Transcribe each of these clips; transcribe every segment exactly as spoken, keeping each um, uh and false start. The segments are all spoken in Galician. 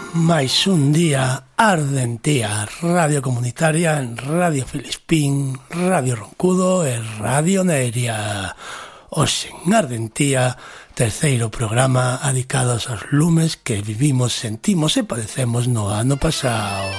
máis un día Ardentía, radio comunitaria en Radio Filispín, Radio Roncudo e Radio Neria. Hoxe en Ardentía, terceiro programa dedicado aos lumes que vivimos, sentimos e padecemos no ano pasado.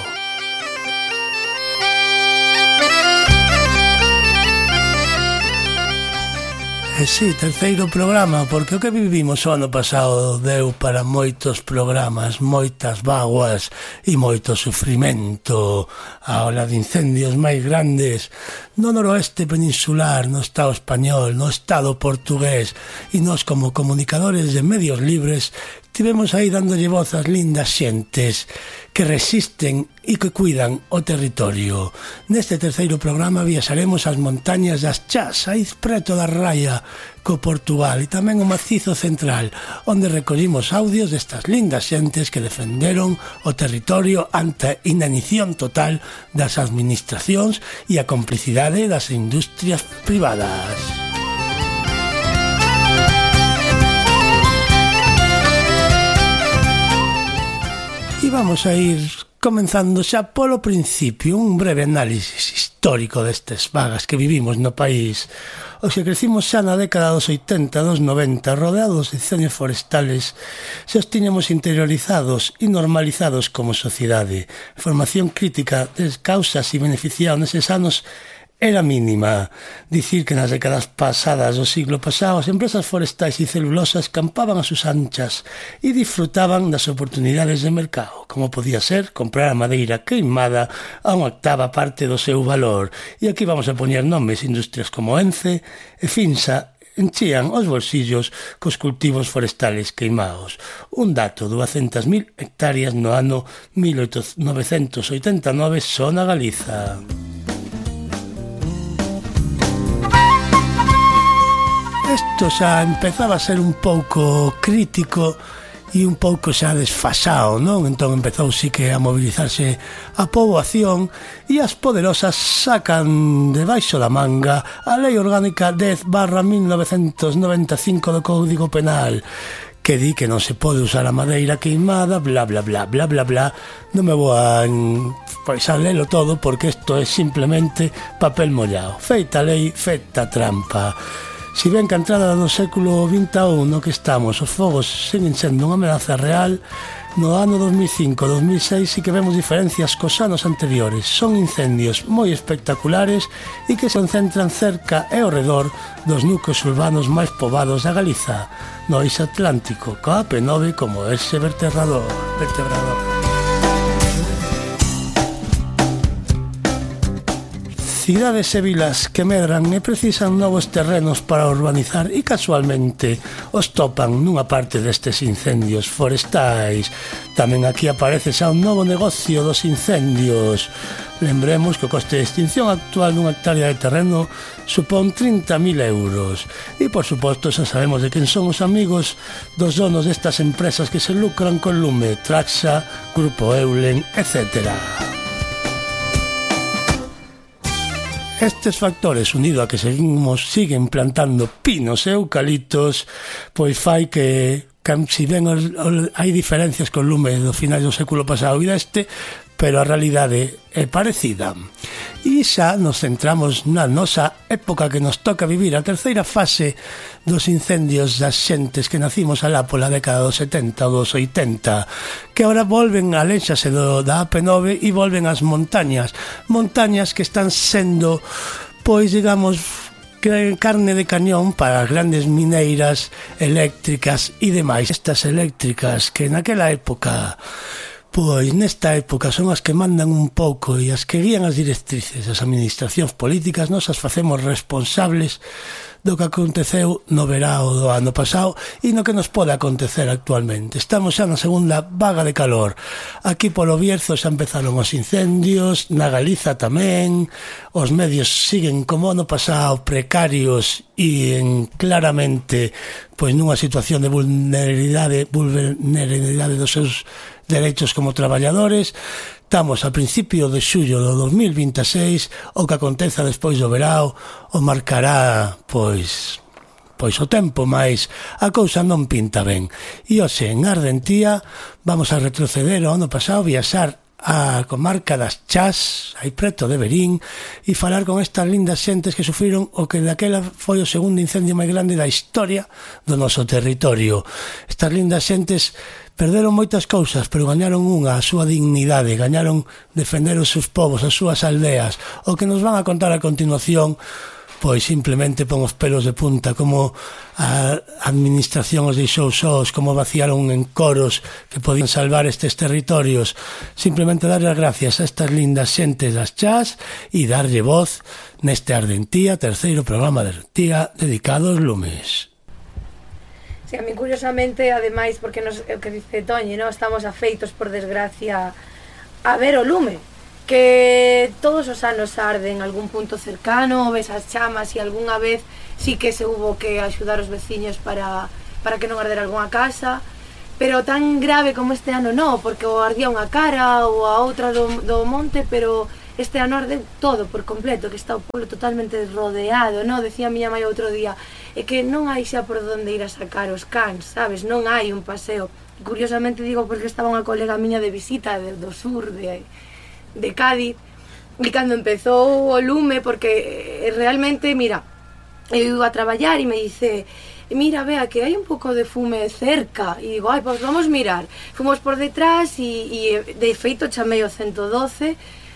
E si, terceiro programa, porque o que vivimos o ano pasado deu para moitos programas, moitas vaguas e moito sufrimento. A ola de incendios máis grandes no noroeste peninsular, no Estado español, no Estado portugués, e nós como comunicadores de medios libres tivemos aí dándolle voz ás lindas xentes que resisten e que cuidan o territorio. Neste terceiro programa viaxaremos ás montañas das Chás, aí preto da raya co Portugal, e tamén o macizo central, onde recollimos audios destas lindas xentes que defenderon o territorio ante a inanición total das administracións e a complicidade das industrias privadas. E vamos a ir comenzando xa polo principio, un breve análisis histórico destes vagas que vivimos no país. Os que crecimos xa na década dos oitenta, dos noventa, rodeados de incendios forestales, xa os tiñamos interiorizados e normalizados como sociedade. A formación crítica das causas e beneficiados neses anos era mínima. Dicir que nas décadas pasadas do siglo pasado as empresas forestais e celulosas campaban a sus anchas e disfrutaban das oportunidades de mercado, como podía ser comprar a madeira queimada a unha octava parte do seu valor. E aquí vamos a poñer nomes: industrias como Ence e Finsa enchían os bolsillos cos cultivos forestales queimados. Un dato: duascentas mil hectáreas no ano mil novecentos oitenta e nove só na Galiza. Isto xa empezaba a ser un pouco crítico e un pouco xa desfasado, non? Entón empezou sí que a mobilizarse a poboación e as poderosas sacan debaixo da manga a Lei Orgánica dez barra mil novecentos noventa e cinco do Código Penal, que di que non se pode usar a madeira queimada, bla bla bla bla bla bla. Non me vou a pois a lelo todo, porque isto é simplemente papel mollado. Feita a lei, feita a trampa. Si ben que a entrada do século vinte e un no que estamos, os fogos seguen sendo unha ameaza real, no ano dos mil cinco a dos mil seis sí que vemos diferencias cos anos anteriores. Son incendios moi espectaculares e que se concentran cerca e ao redor dos núcleos urbanos máis poboados da Galiza, no eixo atlántico, coa A P nove como ese vertebrador. vertebrador. Cidades e vilas que medran e precisan novos terrenos para urbanizar e casualmente os topan nunha parte destes incendios forestais. Tamén aquí aparece xa un novo negocio dos incendios. Lembremos que o coste de extinción actual dunha hectárea de terreno supón trinta mil euros. E, por suposto, xa sabemos de quen son os amigos dos donos destas empresas que se lucran con lume: Traxa, Grupo Eulen, etcétera. Estes factores, unido a que seguimos, siguen plantando pinos e eucaliptos, pois fai que, si ben hai diferencias con lume do final do século pasado e deste, pero a realidade é parecida. E xa nos centramos na nosa época que nos toca vivir, a terceira fase dos incendios das xentes que nacimos alá pola década dos setenta ou dos oitenta, que agora volven a léxase do, da A P nove e volven ás montañas, montañas que están sendo, pois digamos, carne de cañón para as grandes mineiras eléctricas e demais. Estas eléctricas que naquela época, pois nesta época son as que mandan un pouco e as que guían as directrices das administracións políticas. Nos as facemos responsables do que aconteceu no verao do ano pasado e no que nos pode acontecer actualmente. Estamos xa na segunda vaga de calor. Aquí polo Bierzo xa empezaron os incendios, na Galiza tamén. Os medios siguen como ano pasado precarios e en claramente pois nunha situación de vulnerabilidade, vulnerabilidade dos seus dereitos como traballadores. Estamos a principio de xullo do dos mil vinte e seis, o que aconteza despois do verao o marcará, pois, pois o tempo, mais a cousa non pinta ben. E hoxe, en Ardentía, vamos a retroceder ao ano pasado, viaxar a comarca das Chás, aí preto de Verín, e falar con estas lindas xentes que sufriron o que daquela foi o segundo incendio máis grande da historia do noso territorio. Estas lindas xentes perderon moitas cousas, pero gañaron unha, a súa dignidade, gañaron defender os seus povos, as súas aldeas. O que nos van a contar a continuación, pois simplemente pon os pelos de punta, como a administración os deixou sós, como vaciaron en coros que podían salvar estes territorios. Simplemente darle as gracias a estas lindas xentes das Chás e darlle voz neste Ardentía, terceiro programa de Ardentía dedicado aos lumes. Sí, a mí curiosamente, ademais, porque nos, o que dice Toñi, ¿no? Estamos afeitos, por desgracia, a ver o lume, que todos os anos arde en algún punto cercano, ves as chamas e algunha vez sí que se hubo que axudar os veciños para, para que non ardera algunha casa, pero tan grave como este ano non, porque o ardía unha cara ou a outra do, do monte, pero este ano arde todo por completo, que está o pueblo totalmente rodeado, non? Decía a miña mãe outro día, é que non hai xa por onde ir a sacar os cans, sabes? Non hai un paseo. Curiosamente digo porque estaba unha colega miña de visita de, do sur, de... de Cádiz, e cando empezou o lume, porque realmente, mira, eu iba a traballar e me dice, mira, vea que hai un pouco de fume cerca, e digo, ai, pois vamos mirar. Fomos por detrás e, e de feito chamei o ciento doce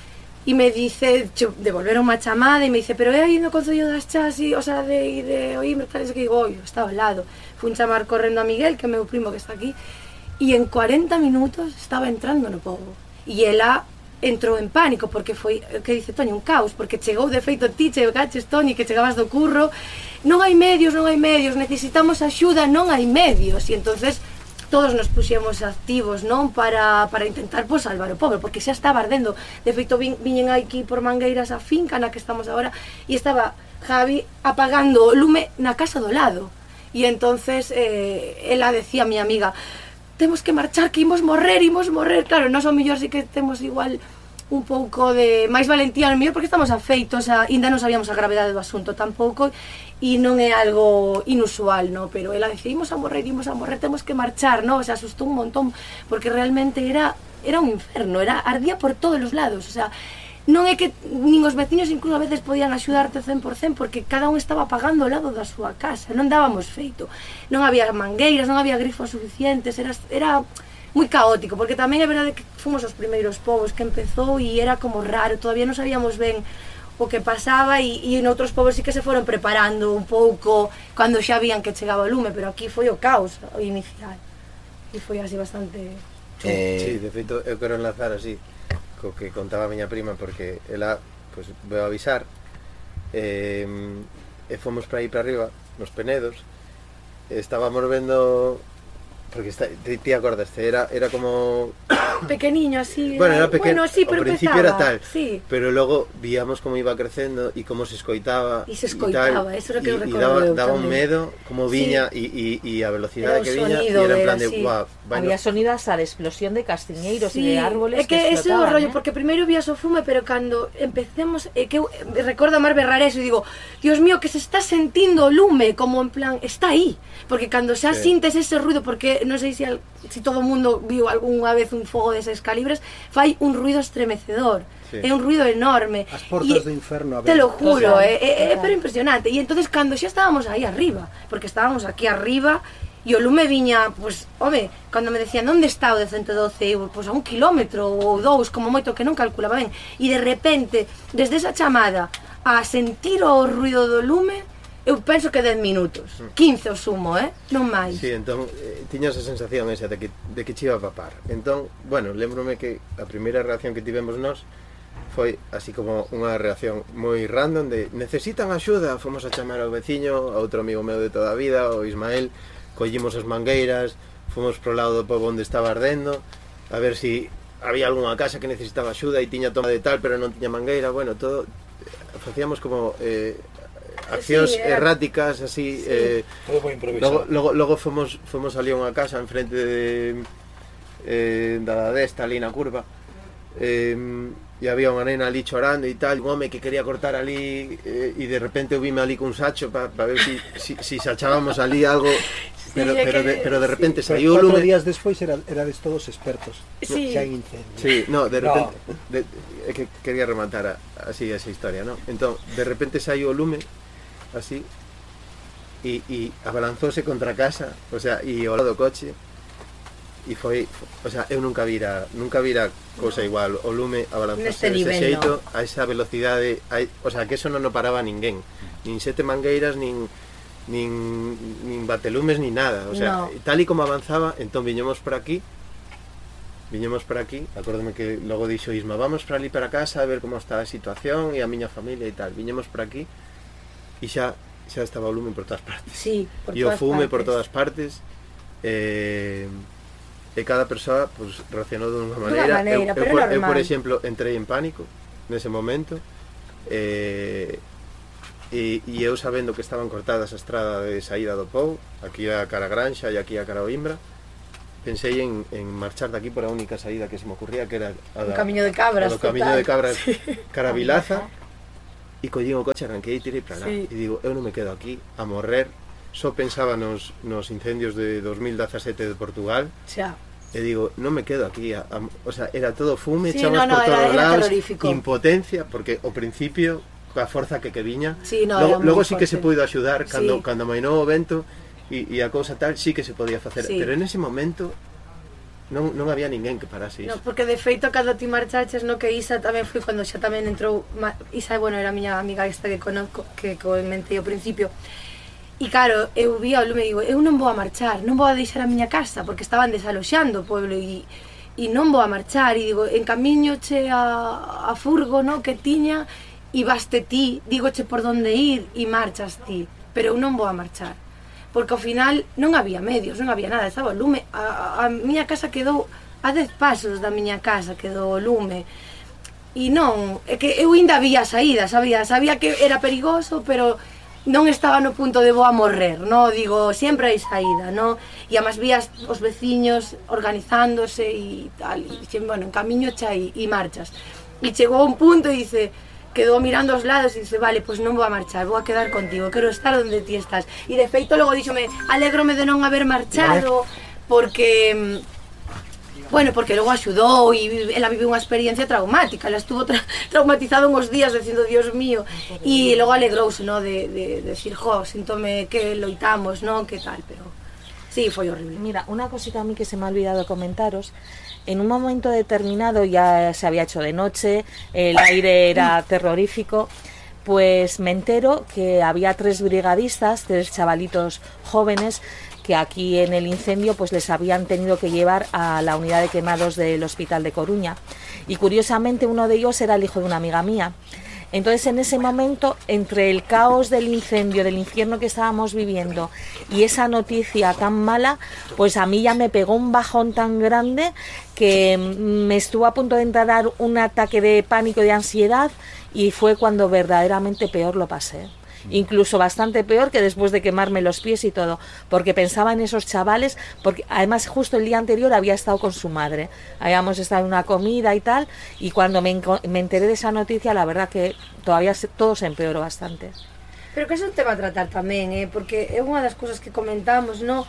e me dice, devolveron unha chamada e me dice, pero é aí no Concello das Chás e, o sea, de, de oíme, tal, que digo, oi, está ao lado. Fun chamar correndo a Miguel, que é meu primo que está aquí, e en cuarenta minutos estaba entrando no pobo, e ela entrou en pánico, porque foi, que dice Toño, un caos, porque chegou de feito ti, chegaches Toñi, que chegabas do curro, non hai medios, non hai medios, necesitamos axuda, non hai medios, e entonces todos nos puxemos activos, non, para, para intentar, pues, salvar o povo, porque xa estaba ardendo. De feito, vin, viñen aquí por Mangueiras a finca na que estamos agora, e estaba Javi apagando o lume na casa do lado, e entonces eh, ela decía a miña amiga, temos que marchar, que imos morrer, imos morrer. Claro, nós ao mellor sí que temos igual un pouco de máis valentía, ao mellor porque estamos afeitos, a, ainda non sabíamos a gravedade do asunto tampouco, e non é algo inusual, no? Pero ela dicía, imos a morrer, imos a morrer, temos que marchar, no? Se asustou un montón, porque realmente era, era un inferno, era, ardía por todos os lados, o sea, non é que nin os veciños incluso a veces podían axudarte cen por cen, porque cada un estaba apagando ao lado da súa casa, non dábamos feito, non había mangueiras, non había grifos suficientes, era, era moi caótico, porque tamén é verdade que fomos os primeiros povos que empezou e era como raro, todavía non sabíamos ben o que pasaba, e, e en outros povos sí que se foron preparando un pouco cando xa vían que chegaba o lume, pero aquí foi o caos o inicial, e foi así bastante chulo. Eh, sí, de feito, eu quero enlazar así co que contaba a miña prima, porque ela, pois, pues, veo avisar, eh, e fomos para aí para arriba, nos Penedos, estábamos vendo, porque está, ti, ti acordaste, era, era como... pequeniño así, bueno, era pequeno, bueno, sí, pero ao principio empezaba, era tal, sí. Pero logo víamos como iba crecendo e como se escoitaba e se escoitaba, tal, eso era que eu recordo, daba, daba tamén. un medo como viña e sí. e a velocidade que viña, e era en plan de guau, bueno, había sonidas a de explosión de castiñeiros e sí, de árboles é que, que ese é o rollo, eh? porque primeiro vías o fume, pero cando empecemos, é que eu recordo a mar berrar eso e digo, Dios mío, que se está sentindo o lume, como en plan, está aí, porque cando xa sí. sintes ese ruido, porque non sei se al, si todo o mundo viu algunha vez un fogo deses calibres, fai un ruido estremecedor, sí. É un ruido enorme. As portas do inferno a ver. Te lo juro, é, é, é pero impresionante. E entonces cando xa estábamos aí arriba, porque estábamos aquí arriba, e o lume viña, pues, home, cando me decían onde está o de ciento doce, eu, pues a un kilómetro ou dous, como moito, que non calculaba ben, e de repente, desde esa chamada a sentir o ruido do lume, eu penso que dez minutos, quince o sumo, eh? Non máis. Sí, entón, eh, tiñas a sensación esa de que, de que che iba a papar. Entón, bueno, lembrome que a primeira reacción que tivemos nós foi así como unha reacción moi random de necesitan axuda, fomos a chamar ao veciño, a outro amigo meu de toda a vida, o Ismael, collimos as mangueiras, fomos pro lado do pobo onde estaba ardendo, a ver si había algunha casa que necesitaba axuda e tiña toma de tal, pero non tiña mangueira, bueno, todo, facíamos como... Eh, accións sí, eh, erráticas así, sí. eh, todo moi improvisado. Logo, logo, logo fomos, fomos ali a unha casa enfrente de eh, da desta ali na curva, eh, e había unha nena ali chorando e tal, un home que quería cortar ali e, e de repente eu vime ali cun sacho para pa ver si, si, si sachábamos ali algo, pero, sí, pero, de, pero de repente sí. Saiu o lume. Cuatro días despois era, erades todos expertos sí. xa en incendio. Sí, no, de repente no. De, é que quería rematar a, así esa historia, ¿no? Entón, de repente saiu o lume así e, e abalanzóse contra a casa, o sea, e ao lado do coche. E foi, o sea, eu nunca vira, nunca vira cousa igual, o lume abalanzarse dese xeito, no. A esa velocidade, a, o sea, que eso non o paraba ninguén, nin sete mangueiras, nin nin nin batelumes, nin nada, o sea, no. Tal e como avanzaba, entón viñemos por aquí, viñemos por aquí, acórdome que logo dixo Isma, vamos para ali para casa a ver como está a situación e a miña familia e tal, viñemos por aquí e xa xa estaba o lume por todas partes. Sí, por e todas o fume partes. por todas partes. Eh e cada persoa pues, reaccionou de unha maneira, maneira eu, eu, por, eu por exemplo entrei en pánico nese momento e, e, e eu sabendo que estaban cortadas a estrada de saída do Pou, aquí a cara a Granxa e aquí a cara a Oimbra, pensei en, en marchar daqui por a única saída que se me ocurría, que era a da, o camiño de cabras, o camiño de cabras sí. Cara a Vilaza, e collín o coche, arranquei e tirei para lá sí. E digo, eu non me quedo aquí a morrer. Só pensaba nos, nos incendios de dos mil dezasete de Portugal. Xa. E digo, non me quedo aquí a, a, o sea, era todo fume, sí, chamas no, no, por todos era, era lados, terrorífico. Impotencia, porque ao principio coa forza que que viña, sí, no, logo, logo sí que se puido axudar cando, sí. Cando amainou o vento e, e a cousa tal, sí que se podía facer, sí. Pero en ese momento non, non había ninguén que parase iso. No, porque de feito cando ti marchaches, no, que Isa tamén foi cando xa tamén entrou, Isa, bueno, era a miña amiga esta que conozco, que comentei ao principio. E claro, eu vi ao lume e digo, eu non vou a marchar, non vou a deixar a miña casa, porque estaban desaloxando o pueblo e, e non vou a marchar, e digo, en camiño che a, a furgo, no, que tiña, e vaste ti, digoche por donde ir e marchas ti, pero eu non vou a marchar, porque ao final non había medios, non había nada, estaba o lume, a, a, a miña casa quedou a dez pasos da miña casa, quedou o lume, e non, é que eu ainda había saída, sabía, sabía que era perigoso, pero non estaba no punto de vou a morrer, no, digo, sempre hai saída, no, e además vías os veciños organizándose e tal, e, bueno, en camiño xa e, e marchas, e chegou a un punto e dice, quedou mirando aos lados e dice, vale, pois non vou a marchar, vou a quedar contigo, quero estar onde ti estás, e de feito logo díxome, alégrome de non haber marchado, porque... Bueno, porque logo axudou e ela vive unha experiencia traumática, ela estuvo tra traumatizada uns días dicindo, Dios mío, e logo alegrouse, no, de, de, de decir, jo, síntome que loitamos, no, que tal, pero sí, foi horrible. Mira, una cosita a mí que se me ha olvidado comentaros, en un momento determinado ya se había hecho de noche, el aire era terrorífico, pues me entero que había tres brigadistas, tres chavalitos jóvenes, que aquí en el incendio pues les habían tenido que llevar a la unidad de quemados del Hospital de Coruña, y curiosamente uno de ellos era el hijo de una amiga mía. Entonces en ese momento, entre el caos del incendio, del infierno que estábamos viviendo y esa noticia tan mala, pues a mí ya me pegó un bajón tan grande que me estuvo a punto de entrar un ataque de pánico y de ansiedad, y fue cuando verdaderamente peor lo pasé. Incluso bastante peor que después de quemarme los pies y todo, porque pensaba en esos chavales, porque además justo el día anterior había estado con su madre, habíamos estado en una comida y tal, y cuando me, me enteré de esa noticia, la verdad que todavía se, todo se empeoró bastante. Pero que eso te va a tratar tamén, eh? Porque é unha das cousas que comentamos, no?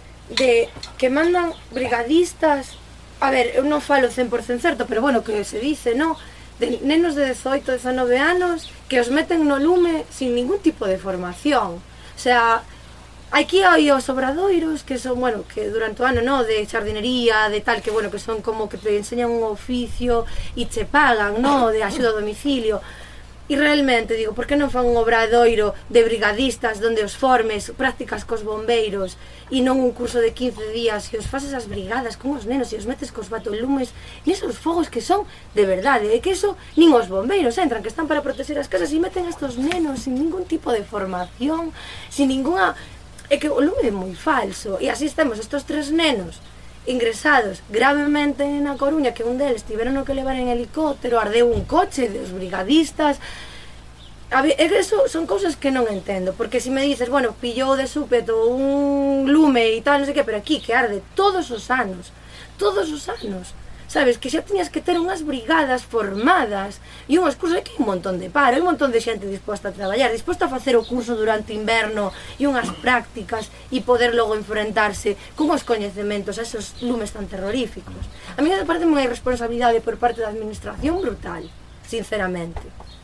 De que mandan brigadistas, a ver, eu non falo cen por cen certo, pero bueno, que se dice, no? De nenos de dezoito, dezanove anos que os meten no lume sin ningún tipo de formación. O sea, aquí hai os obradoiros que son, bueno, que durante o ano, no, de xardinería, de tal, que bueno, que son como que te enseñan un oficio e che pagan, no, de axuda a domicilio. E realmente, digo, por que non fan un obradoiro de brigadistas donde os formes, prácticas cos bombeiros e non un curso de quince días e os fases as brigadas con os nenos e os metes cos batolumes nesos fogos que son de verdade, e que eso nin os bombeiros entran, que están para proteger as casas, e meten a estos nenos sin ningún tipo de formación, sin ninguna... É que o lume é moi falso, e así estamos estos tres nenos ingresados gravemente na Coruña, que un deles tiveron que levar en helicóptero, ardeu un coche dos brigadistas. A ver, eso son cousas que non entendo, porque se me dices, bueno, pillou de súpeto un lume e tal, non sei que, pero aquí que arde todos os anos, todos os anos. O sabes, que xa tiñas que ter unhas brigadas formadas e unhas cursos, que hai un montón de paro, hai un montón de xente disposta a traballar, disposta a facer o curso durante inverno e unhas prácticas e poder logo enfrentarse con os coñecementos a esos lumes tan terroríficos. A mí me parece unha irresponsabilidade por parte da administración brutal, sinceramente.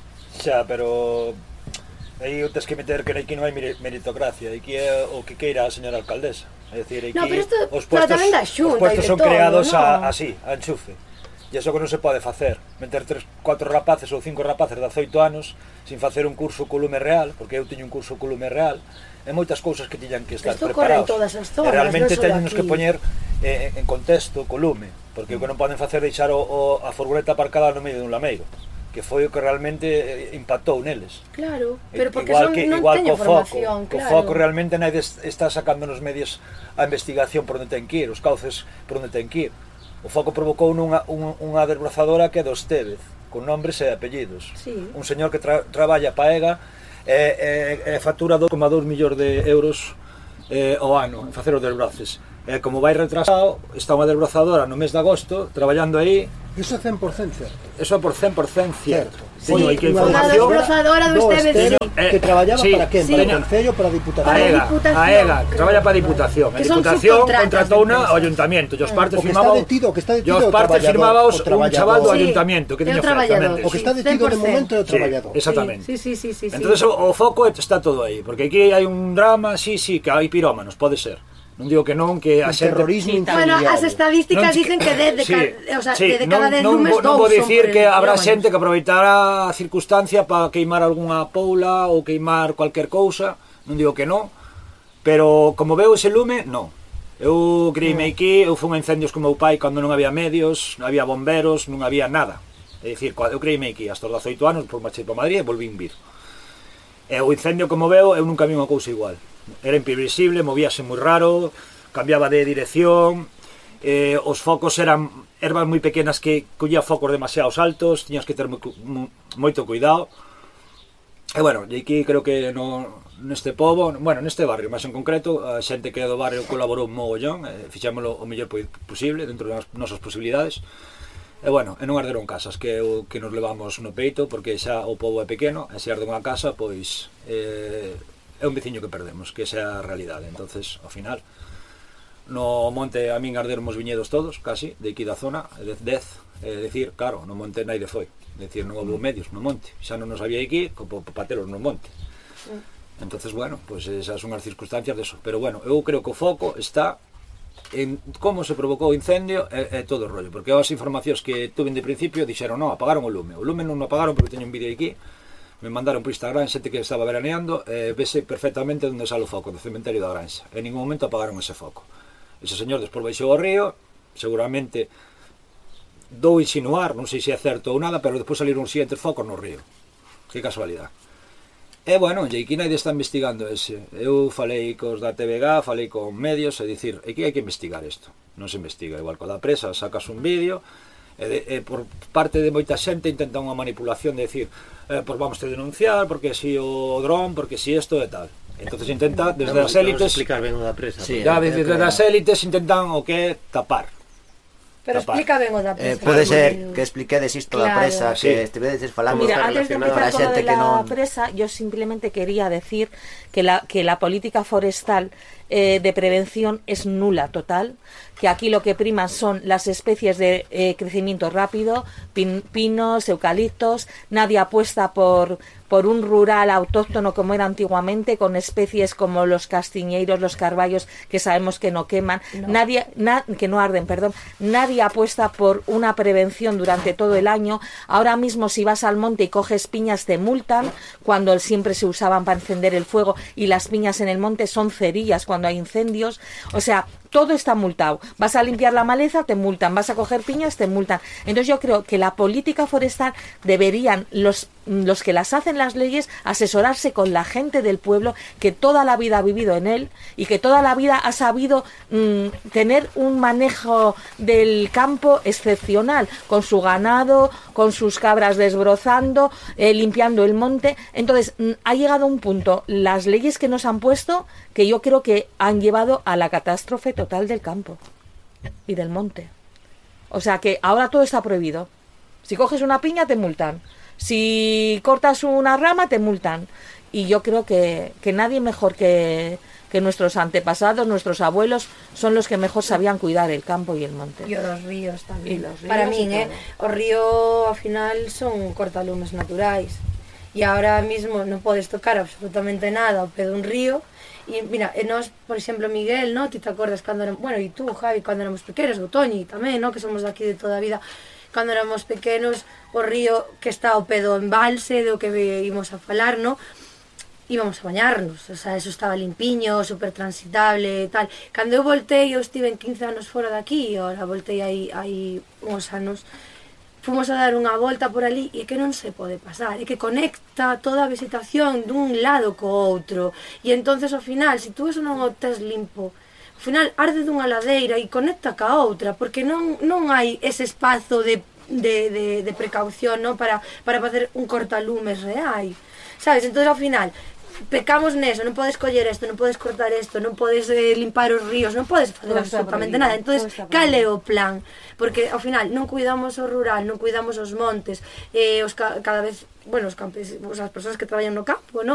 Xa, pero aí tens que meter que aquí non hai meritocracia, aquí é o que queira a señora alcaldesa. É dicir, aquí no, pero esto, os puestos, tamén da xunta, os puestos son todo, creados no? a, así, a enchufe. E iso que non se pode facer, meter tres, cuatro rapaces ou cinco rapaces de dezoito anos sin facer un curso co lume real, porque eu teño un curso co lume real, e moitas cousas que tiñan que estar esto preparados. Todas as zonas, e realmente no teñemos que poñer eh, en contexto co lume, porque o que non poden facer é deixar o, o, a furgoneta aparcada no medio dun lameiro, que foi o que realmente impactou neles. Claro, pero porque igual son, que, non igual teño co formación, foco, claro. co foco realmente nadie está sacando nos medios a investigación por onde ten que ir, os cauces por onde ten que ir. O foco provocou unha, unha, unha desbrozadora que é do Estévez, con nombres e apellidos. Sí. Un señor que tra, traballa pa E G A e, e, e factura dos coma dous millóns de euros eh, ao ano en facer os desbroces. E como vai retrasado, está unha desbrozadora no mes de agosto traballando aí. Iso é cen por cento certo. Eso é por cen por cento cierto. Sí, Teño aquí unha información. desbrozadora do Estévez, Esteve, sí. que traballaba Sí, para quen? sí. Para o Concello, para a Diputación. A E G A, Diputación, a E G A, creo. traballa para a Diputación. A Que son Diputación subcontratas contratou de una empresa. ao Ayuntamiento. E os partes O que está firmaban. detido, o que está detido E os é o partes traballador, firmabaos o un traballador. chaval do Sí, Ayuntamiento que é o tiña traballador. ofertamente. O que está detido no momento é o Sí, traballador. exactamente. Sí, sí, sí, sí, sí. Entonces o, o foco está todo aí, porque aquí hai un drama, sí, sí, que hai pirómanos, pode ser. Non digo que non, que a O xente... terrorismo Bueno, as intradiario. estadísticas Non- dicen que de, de, sí, ca, o sea, sí, de, de cada dez non, lumes non, dous non vou son dicir por que el habrá pirómano. xente que aproveitará a circunstancia para queimar algunha poula ou queimar cualquier cousa, non digo que non, pero como veo ese lume, non. Eu creíme aquí, eu fui a incendios con meu pai cando non había medios, non había bomberos, non había nada. É dicir, eu creíme aquí hasta os dezoito anos, por marchei para Madrid e volvín vir. E o incendio, como veo, eu nunca vi unha cousa igual. Era imprevisible, movíase moi raro, cambiaba de dirección, eh, os focos eran ervas moi pequenas que collía focos demasiados altos, tiñas que ter moi, moito cuidado. E bueno, e aquí creo que no, neste pobo, bueno, neste barrio, máis en concreto, a xente que é do barrio colaborou un mogollón, eh, fixámoslo o mellor posible, dentro das nosas posibilidades. E bueno, e non arderon casas, que é o que nos levamos no peito, porque xa o pobo é pequeno, e se arde unha casa, pois eh, é un veciño que perdemos, que esa é a realidade. Entonces, ao final, no monte a min arderon os viñedos todos, casi, de aquí da zona, de dez, é dicir, claro, no monte naide foi, é dicir, non houve medios no monte, xa non nos había aquí, como pateros no monte. Entonces, bueno, pues esas son as circunstancias de eso, pero bueno, eu creo que o foco está en como se provocou o incendio e, e todo o rollo, porque as informacións que tuve de principio dixeron, no, apagaron o lume, o lume non o apagaron porque teño un vídeo aquí, me mandaron por Instagram xente que estaba veraneando e vese perfectamente onde sale o foco do cementerio da Granxa, en ningún momento apagaron ese foco. Ese señor despois baixou ao río, seguramente dou insinuar, non sei se é certo ou nada, pero despois saliron os siguientes focos no río. Que casualidade. E bueno, e aquí naide está investigando ese. Eu falei cos da T V G, falei con medios, e dicir, aquí hai que investigar isto. Non se investiga, igual co da presa, sacas un vídeo, e, de, e por parte de moita xente intentan unha manipulación de decir, eh, pues vamos a denunciar, porque si o dron, porque si isto e tal. Entonces intenta, desde as élites, explicar ben o da presa. Sí, ya desde as élites intentan o que tapar. Pero tapar. explica ben o da Eh, presa. pode ser Porque- que expliquedes isto Claro. da presa, Sí. que estivedes falando. Mira, está antes de relacionado empezar a con lo xente de que la non- presa, yo simplemente quería decir que la, que la política forestal eh, de prevención es nula, total, que aquí lo que priman son las especies de eh, crecimiento rápido, pin, pinos, eucaliptos, nadie apuesta por, por un rural autóctono como era antiguamente, con especies como los castiñeiros, los carballos, que sabemos que no queman, No. nadie, na, que no arden, perdón, nadie apuesta por una prevención durante todo el año. Ahora mismo si vas al monte y coges piñas te multan, cuando siempre se usaban para encender el fuego, y las piñas en el monte son cerillas cuando hay incendios, o sea, todo está multado. Vas a limpiar la maleza, te multan. Vas a coger piñas, te multan. Entonces yo creo que la política forestal deberían los, los que las hacen las leyes asesorarse con la gente del pueblo que toda la vida ha vivido en él y que toda la vida ha sabido mmm, tener un manejo del campo excepcional, con su ganado, con sus cabras desbrozando, eh, limpiando el monte. Entonces mmm, ha llegado un punto, las leyes que nos han puesto, que yo creo que han llevado a la catástrofe total del campo y del monte. O sea que ahora todo está prohibido. Si coges una piña te multan, si cortas una rama te multan. Y yo creo que, que nadie mejor que, que nuestros antepasados, nuestros abuelos, son los que mejor sabían cuidar el campo y el monte. E os ríos tamén. E los ríos Para e min, eh, todo. o río ao final son cortalumes naturais. E ahora mismo non podes tocar absolutamente nada ao pé dun río. E mira, e nós, por exemplo, Miguel, no? Ti te acordas cando éramos, bueno, e tú, Javi, cando éramos pequenos, o Toñi tamén, no? Que somos daqui de toda a vida. Cando éramos pequenos, o río que está ao pé do embalse, do que íbamos a falar, no? Íbamos a bañarnos, o sea, eso estaba limpiño, super transitable e tal. Cando eu voltei, eu estive en quince anos fora daqui, e ahora voltei aí, aí uns anos, fomos a dar unha volta por ali e que non se pode pasar, e que conecta toda a vegetación dun lado co outro, e entonces ao final, se tú eso non o tes limpo, ao final arde dunha ladeira e conecta ca outra, porque non, non hai ese espazo de, de, de, de precaución, no? para, para facer un cortalumes real, sabes? Entonces ao final pecamos neso, non podes coller isto, non podes cortar isto, non podes eh, limpar os ríos, non podes facer Todo está absolutamente prohibido, nada. Entonces, todo está cal é prohibido. o plan? Porque ao final non cuidamos o rural, non cuidamos os montes, eh, os ca cada vez, bueno, os campes, as persoas que traballan no campo, non?